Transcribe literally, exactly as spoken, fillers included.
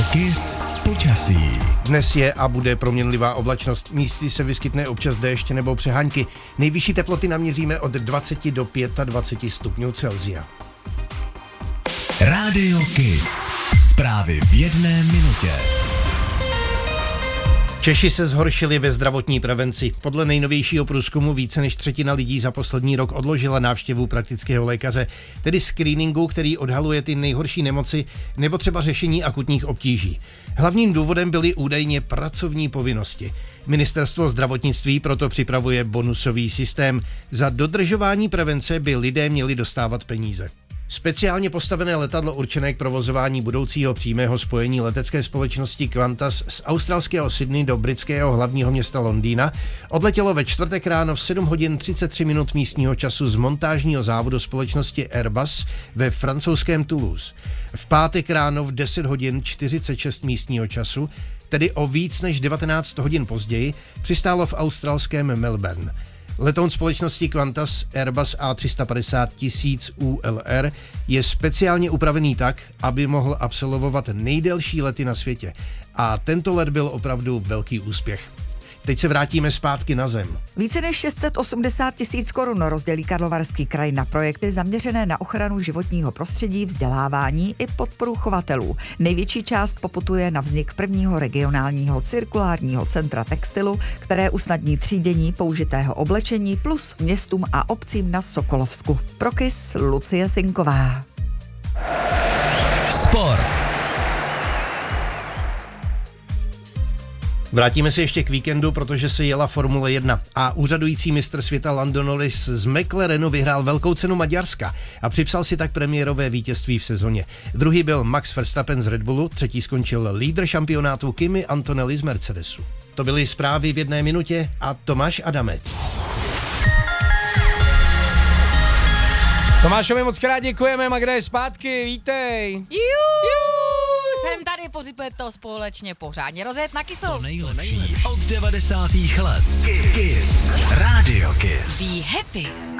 Kiss počasí. Dnes je a bude proměnlivá oblačnost. Místy se vyskytne občas déšť nebo přeháňky. Nejvyšší teploty naměříme od dvacet do dvaceti pěti stupňů Celsia. Rádio Kiss. Zprávy v jedné minutě. Češi se zhoršili ve zdravotní prevenci. Podle nejnovějšího průzkumu více než třetina lidí za poslední rok odložila návštěvu praktického lékaře, tedy screeningu, který odhaluje ty nejhorší nemoci nebo třeba řešení akutních obtíží. Hlavním důvodem byly údajně pracovní povinnosti. Ministerstvo zdravotnictví proto připravuje bonusový systém. Za dodržování prevence by lidé měli dostávat peníze. Speciálně postavené letadlo určené k provozování budoucího přímého spojení letecké společnosti Qantas z australského Sydney do britského hlavního města Londýna odletělo ve čtvrtek ráno v sedm hodin třicet tři minut místního času z montážního závodu společnosti Airbus ve francouzském Toulouse. V pátek ráno v deset hodin čtyřicet šest místního času, tedy o víc než devatenáct hodin později, přistálo v australském Melbourne. Letoun společnosti Qantas Airbus A tři sta padesát tisíc U L R je speciálně upravený tak, aby mohl absolvovat nejdelší lety na světě. A tento let byl opravdu velký úspěch. Teď se vrátíme zpátky na zem. Více než šest set osmdesát tisíc korun rozdělí Karlovarský kraj na projekty zaměřené na ochranu životního prostředí, vzdělávání i podporu chovatelů. Největší část poputuje na vznik prvního regionálního cirkulárního centra textilu, které usnadní třídění použitého oblečení plus městům a obcím na Sokolovsku. Pro Kiss Lucie Sinková. Sport. Vrátíme se ještě k víkendu, protože se jela Formule jedna a úřadující mistr světa Lando Norris z McLarenu vyhrál velkou cenu Maďarska a připsal si tak premiérové vítězství v sezóně. Druhý byl Max Verstappen z Red Bullu, třetí skončil lídr šampionátu Kimi Antonelli z Mercedesu. To byly zprávy v jedné minutě a Tomáš Adamec. Tomášovi moc krát děkujeme, Magda je zpátky, vítej. Juuu, jsem tady, pořipuje to společně pořádně rozjet na Kissu. To nejlepší od devadesátých let. Kiss. Rádio Kiss. Be happy.